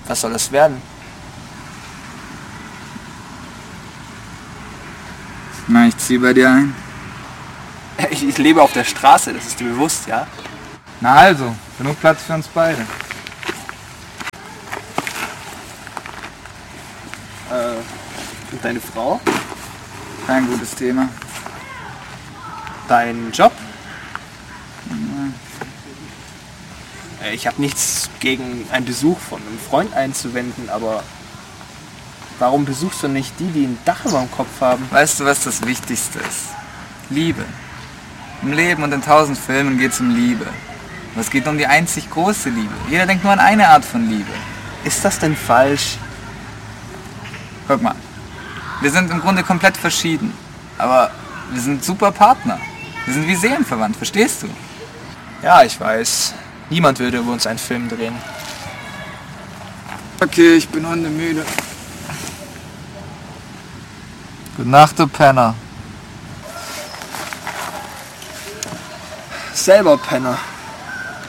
Was soll das werden? Na, ich zieh bei dir ein. Ich lebe auf der Straße, das ist dir bewusst, ja? Na also, genug Platz für uns beide. Und deine Frau? Kein gutes Thema. Dein Job? Ich habe nichts gegen einen Besuch von einem Freund einzuwenden, aber warum besuchst du nicht die ein Dach über dem Kopf haben? Weißt du, was das Wichtigste ist? Liebe. Im Leben und in 1000 Filmen geht es um Liebe. Aber es geht um die einzig große Liebe. Jeder denkt nur an eine Art von Liebe. Ist das denn falsch? Guck mal, wir sind im Grunde komplett verschieden. Aber wir sind super Partner. Wir sind wie seelenverwandt, verstehst du? Ja, ich weiß. Niemand würde über uns einen Film drehen. Okay, ich bin hundemüde. Gute Nacht, du Penner. Selber Penner.